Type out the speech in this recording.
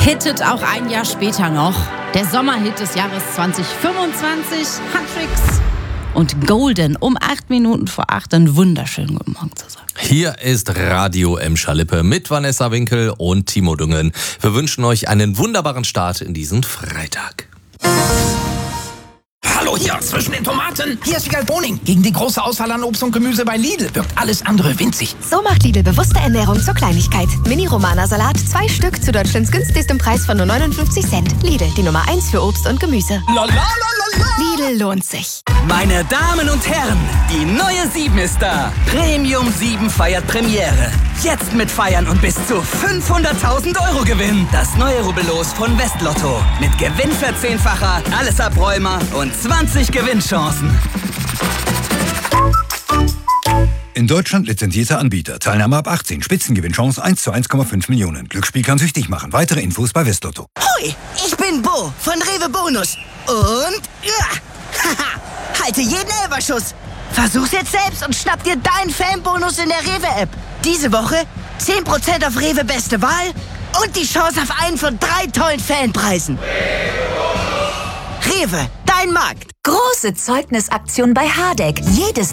hittet auch ein Jahr später noch. Der Sommerhit des Jahres 2025, Hattricks und Golden um 8 Minuten vor 8. Einen wunderschönen guten Morgen zusammen. Hier ist Radio Emscher-Lippe mit Vanessa Winkel und Timo Düngen. Wir wünschen euch einen wunderbaren Start in diesen Freitag. Hallo hier, zwischen den Tomaten. Hier ist Wiegald Boning. Gegen die große Auswahl an Obst und Gemüse bei Lidl wirkt alles andere winzig. So macht Lidl bewusste Ernährung zur Kleinigkeit. Mini-Romana-Salat, 2 Stück zu Deutschlands günstigstem Preis von nur 59 Cent. Lidl, die Nummer 1 für Obst und Gemüse. Lidl lohnt sich. Meine Damen und Herren, die neue 7 ist da. Premium 7 feiert Premiere. Jetzt mit Feiern und bis zu 500.000 Euro Gewinn. Das neue Rubbellos von Westlotto. Mit Gewinnverzehnfacher, alles Abräumer und 20 Gewinnchancen. In Deutschland lizenzierter Anbieter. Teilnahme ab 18. Spitzengewinnchance 1 zu 1,5 Millionen. Glücksspiel kann süchtig machen. Weitere Infos bei Westlotto. Hoi, ich bin Bo von Rewe Bonus. Und halte jeden Elferschuss. Versuch's jetzt selbst und schnapp dir deinen Fanbonus in der Rewe-App. Diese Woche 10% auf Rewe Beste Wahl und die Chance auf einen von 3 tollen Fanpreisen. Rewe, dein Markt. Große Zeugnisaktion bei Hardegg. Jedes